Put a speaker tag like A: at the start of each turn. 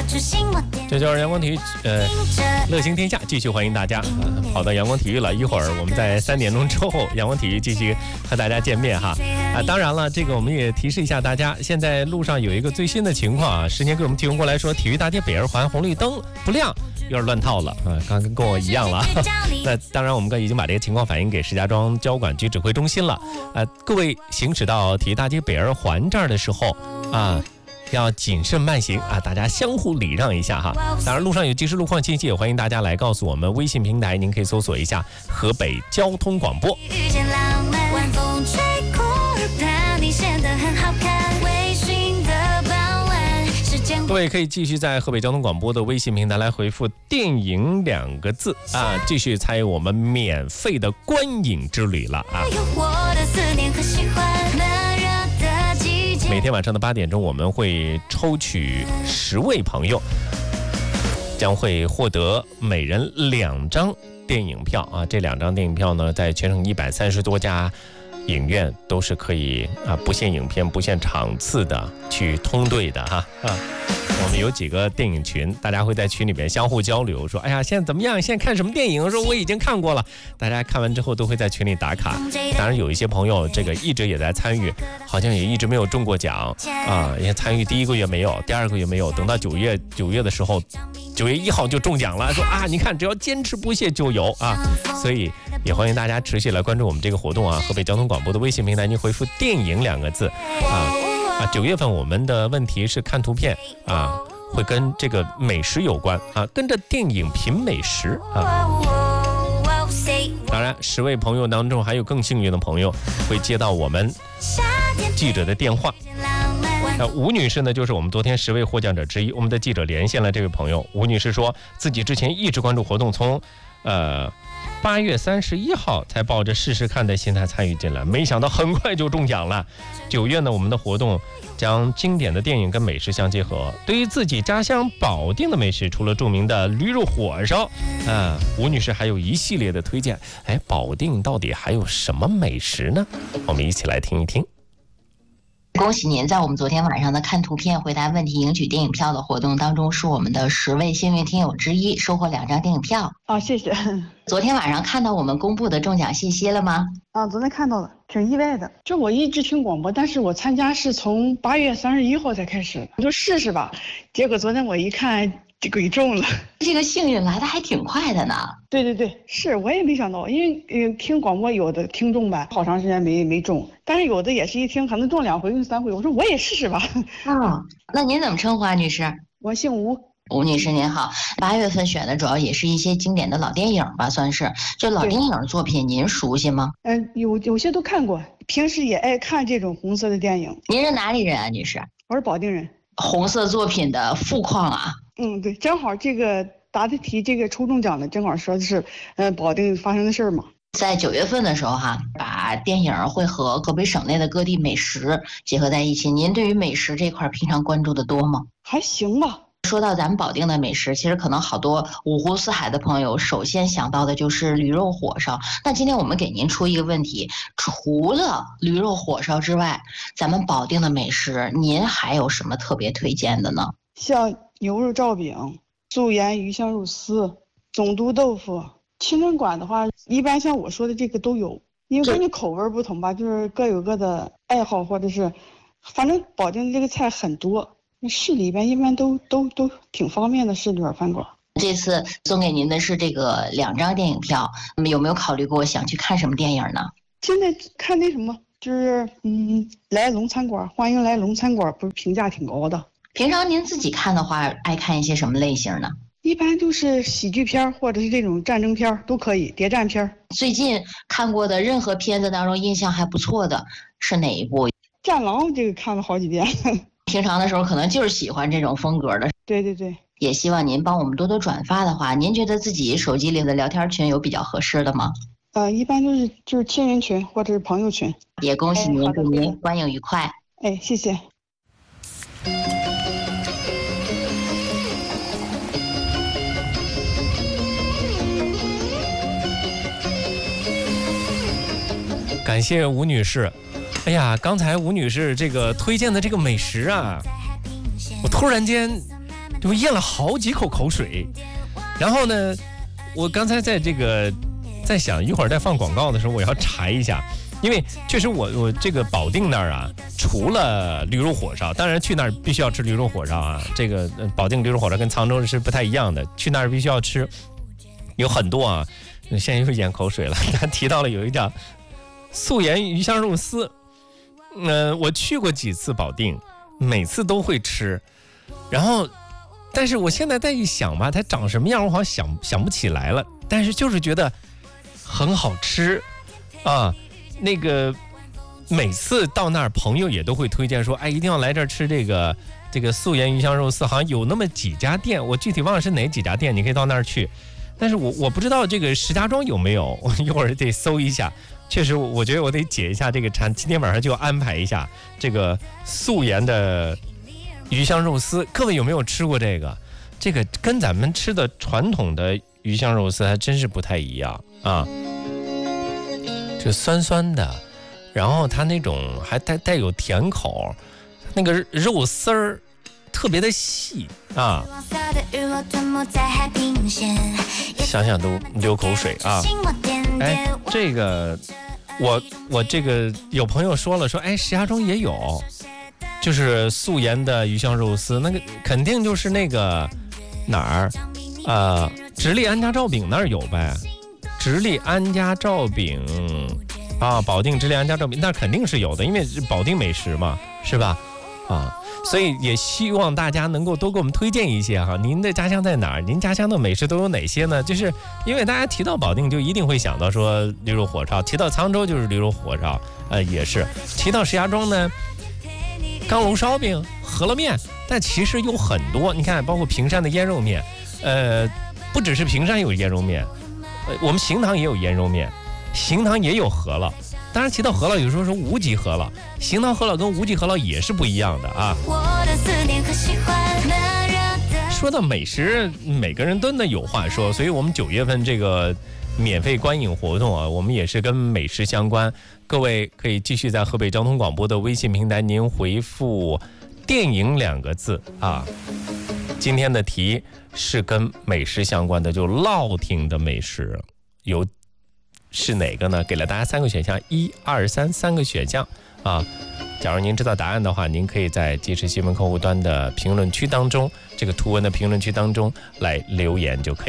A: 这就是阳光体育乐行天下，继续欢迎大家跑到阳光体育了。一会儿我们在3点钟之后，阳光体育继续和大家见面哈。当然了，这个我们也提示一下大家，现在路上有一个最新的情况啊，时间给我们提供过来说，体育大街北二环红绿灯不亮，有点乱套了啊，刚跟我一样了。那当然，我们已经把这个情况反映给石家庄交管局指挥中心了。各位行驶到体育大街北二环这儿的时候啊，要谨慎慢行啊，大家相互礼让一下哈。当然，路上有即时路况信息，也欢迎大家来告诉我们。微信平台您可以搜索一下河北交通广播。各位可以继续在河北交通广播的微信平台来回复电影2个字啊，继续参与我们免费的观影之旅了啊。每天晚上的8点钟，我们会抽取10位朋友，将会获得每人2张电影票啊。这2张电影票呢，在全省130多家影院都是可以不限影片、不限场次的去通兑的哈我们有几个电影群，大家会在群里面相互交流，说哎呀现在怎么样，现在看什么电影，说我已经看过了，大家看完之后都会在群里打卡。当然有一些朋友这个一直也在参与，好像也一直没有中过奖啊，也参与第1个月没有，第2个月没有，等到9月的时候，9月1号就中奖了，说啊你看只要坚持不懈就有啊，所以也欢迎大家持续来关注我们这个活动啊。河北交通广播的微信平台，您回复电影2个字9月份我们的问题是看图片啊，会跟这个美食有关啊，跟着电影品美食啊。当然10位朋友当中还有更幸运的朋友会接到我们记者的电话。吴女士呢，就是我们昨天10位获奖者之一。我们的记者连线了这位朋友，吴女士说自己之前一直关注活动，从8月31号才抱着试试看的心态参与进来，没想到很快就中奖了。9月呢，我们的活动将经典的电影跟美食相结合。对于自己家乡保定的美食，除了著名的驴肉火烧吴女士还有一系列的推荐。保定到底还有什么美食呢？我们一起来听一听。
B: 恭喜您在我们昨天晚上的看图片回答问题赢取电影票的活动当中，是我们的10位幸运听友之一，收获2张电影票。
C: 谢谢。
B: 昨天晚上看到我们公布的中奖信息了吗？
C: 昨天看到了，挺意外的。就我一直听广播，但是我参加是从8月31号才开始，我就试试吧。结果昨天我一看，这个中了。
B: 这个幸运来的还挺快的呢。
C: 对，是我也没想到，因为听广播有的听众吧，好长时间没中，但是有的也是一听可能中2回、3回，我说我也试试吧。
B: 那您怎么称呼啊，女士？
C: 我姓吴。
B: 吴女士您好，8月份选的主要也是一些经典的老电影吧，算是。这老电影作品您熟悉吗？
C: 有些都看过，平时也爱看这种红色的电影。
B: 您是哪里人啊，女士？
C: 我是保定人。
B: 红色作品的富矿啊。
C: 对，正好这个答的题，这个抽中奖的正好说的是保定发生的事儿嘛。
B: 在9月份的时候把电影会和河北省内的各地美食结合在一起。您对于美食这块平常关注的多吗？
C: 还行吧。
B: 说到咱们保定的美食，其实可能好多五湖四海的朋友首先想到的就是驴肉火烧。那今天我们给您出一个问题，除了驴肉火烧之外，咱们保定的美食您还有什么特别推荐的呢？
C: 像牛肉罩饼、素盐鱼香肉丝、总督豆腐。清真馆的话，一般像我说的这个都有，因为根据口味不同吧，就是各有各的爱好，或者是反正保定这个菜很多。市里边一般都挺方便的，市里边饭馆。
B: 这次送给您的是这个2张电影票，有没有考虑过想去看什么电影呢？
C: 现在看那什么，就是来龙餐馆，欢迎来龙餐馆，不是评价挺高的。
B: 平常您自己看的话，爱看一些什么类型呢？
C: 一般就是喜剧片或者是这种战争片都可以，谍战片。
B: 最近看过的任何片子当中印象还不错的是哪一部？
C: 战狼这个看了好几遍。
B: 平常的时候可能就是喜欢这种风格的。
C: 对，
B: 也希望您帮我们多多转发的话，您觉得自己手机里的聊天群有比较合适的吗？
C: 一般就是亲人群或者是朋友群。
B: 也恭喜您，祝您观影愉快。
C: 谢谢。
A: 感谢吴女士。哎呀，刚才吴女士这个推荐的这个美食啊，我突然间就咽了好几口口水。然后呢，我刚才在想一会儿在放广告的时候，我要查一下，因为确实我这个保定那儿啊，除了驴肉火烧，当然去那儿必须要吃驴肉火烧啊。这个保定驴肉火烧跟沧州是不太一样的，去那儿必须要吃，有很多啊。现在又咽口水了。他提到了有一叫素颜鱼香肉丝，我去过几次保定，每次都会吃，然后，但是我现在再一想吧，它长什么样我好像想不起来了，但是就是觉得很好吃啊。那个每次到那儿，朋友也都会推荐说，哎，一定要来这儿吃这个素颜鱼香肉丝，好像有那么几家店，我具体忘了是哪几家店，你可以到那儿去。但是我不知道这个石家庄有没有，我一会儿得搜一下。确实，我觉得我得解一下这个馋，今天晚上就要安排一下这个素颜的鱼香肉丝。各位有没有吃过这个？这个跟咱们吃的传统的鱼香肉丝还真是不太一样啊。就酸酸的，然后它那种还带有甜口，那个肉丝儿特别的细啊，想想都流口水啊。哎，这个我这个有朋友说了，说哎，石家庄也有，就是素颜的鱼香肉丝，那个肯定就是那个哪儿直隶安家照饼那儿有呗。直隶安家照饼啊，保定直隶安家照饼那肯定是有的，因为是保定美食嘛，是吧？啊，所以也希望大家能够多给我们推荐一些哈。您的家乡在哪儿？您家乡的美食都有哪些呢？就是因为大家提到保定，就一定会想到说驴肉火烧；提到沧州就是驴肉火烧，也是；提到石家庄呢，钢炉烧饼、饸饹面。但其实有很多，你看，包括平山的腌肉面，不只是平山有腌肉面。我们行堂也有腌肉面，行堂也有饸饹。当然提到饸饹，有时候说无极饸饹，行堂饸饹跟无极饸饹也是不一样的啊。说到美食，每个人都有话说，所以我们9月份这个免费观影活动啊，我们也是跟美食相关。各位可以继续在河北交通广播的微信平台，您回复电影2个字啊。今天的题是跟美食相关的，就烙亭的美食是哪个呢？给了大家3个选项，1、2、3，三个选项啊。假如您知道答案的话，您可以在即时新闻客户端的评论区当中，这个图文的评论区当中来留言就可以。